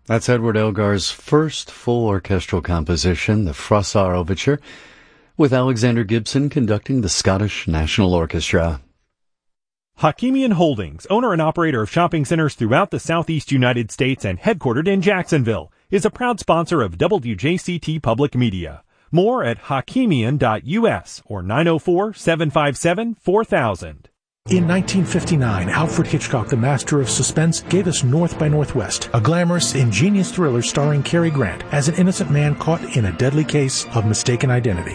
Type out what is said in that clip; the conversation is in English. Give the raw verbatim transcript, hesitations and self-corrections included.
That's Edward Elgar's first full orchestral composition, the Froissart Overture, with Alexander Gibson conducting the Scottish National Orchestra. Hakimian Holdings, owner and operator of shopping centers throughout the southeast United States and headquartered in Jacksonville, is a proud sponsor of W J C T Public Media. More at hakimian dot U S or nine oh four, seven five seven, four thousand. In nineteen fifty-nine, Alfred Hitchcock, the master of suspense, gave us North by Northwest, a glamorous, ingenious thriller starring Cary Grant as an innocent man caught in a deadly case of mistaken identity.